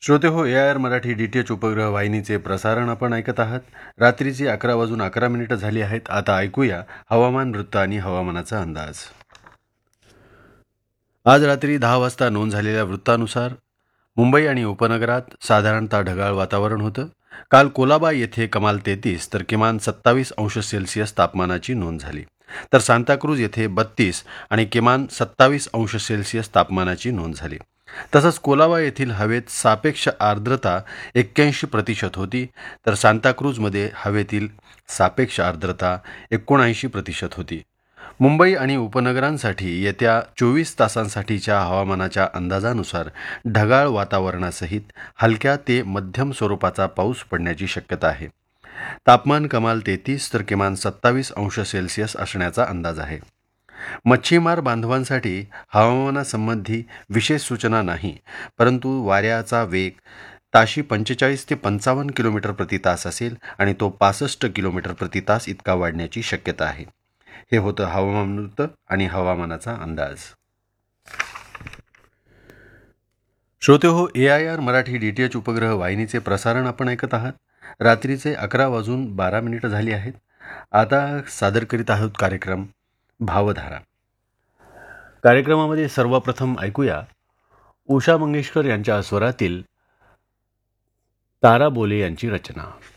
श्रोते हो, AIR Marathi DTH उपग्रह वाहिनीचे प्रसारण आपण ऐकत आहात. रात्रीचे 11:11 झाली आहेत. आता ऐकूया हवामान वृत्त आणि हवामानाचा अंदाज. आज रात्री 10 वाजता नोंद झालेल्या वृत्तानुसार मुंबई आणि उपनगरात साधारणतः ढगाळ वातावरण होतं. काल कोलाबा येथे कमाल 33 तर किमान 27 अंश सेल्सिअस तापमानाची नोंद झाली. तर सांताक्रूज येथे 32 आणि किमान 27 अंश सेल्सिअस तापमानाची नोंद झाली. तसंच कोलाबा येथील हवेत सापेक्ष आर्द्रता 81% होती, तर सांताक्रूजमध्ये हवेतील सापेक्ष आर्द्रता 79% होती. मुंबई आणि उपनगरांसाठी येत्या 24 तासांसाठीच्या हवामानाच्या अंदाजानुसार ढगाळ वातावरणासहित हलक्या ते मध्यम स्वरूपाचा पाऊस पडण्याची शक्यता आहे. तापमान कमाल 33 तर किमान 27 अंश सेल्सिअस असण्याचा अंदाज आहे. मच्छीमार बांधवांसाठी हवामानासंबंधी विशेष सूचना नाही, परंतु वाऱ्याचा वेग ताशी 45 ते 55 किलोमीटर प्रति तास असेल आणि तो 65 किलोमीटर प्रति तास इतका वाढण्याची शक्यता आहे. हे होतं हवामान वृत्त आणि हवामानाचा अंदाज. श्रोते हो, AIR मराठी DTH उपग्रह वाहिनीचे प्रसारण आपण ऐकत आहात. रात्रीचे 11:12 झाली आहेत. आता सादर करीत आहोत कार्यक्रम भावधारा. कार्यक्रमामध्ये सर्वप्रथम ऐकूया उषा मंगेशकर यांच्या स्वरातील तारा बोले यांची रचना.